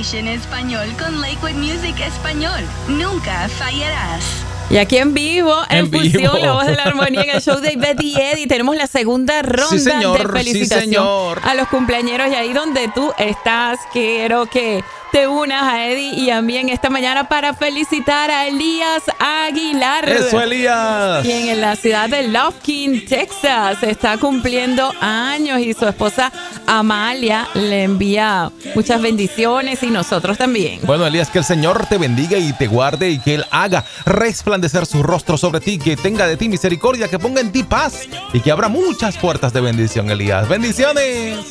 Station Español con Lakewood Music Español. Nunca fallarás. Y aquí en vivo, en Fusión, vivo. La Voz de la Armonía, en el show de Betty y Eddie, tenemos la segunda ronda Sí, señor, de felicitación sí, señor. a los cumpleañeros. Y ahí donde tú estás, quiero que te unas a Eddie y a mí en esta mañana para felicitar a Elías Aguilar. ¡Eso, Elías! Quien en la ciudad de Lufkin, Texas, está cumpliendo años y su esposa Amalia le envía muchas bendiciones y nosotros también. Bueno, Elías, que el Señor te bendiga y te guarde y que Él haga resplandecer su rostro sobre ti, que tenga de ti misericordia, que ponga en ti paz y que abra muchas puertas de bendición, Elías. ¡Bendiciones!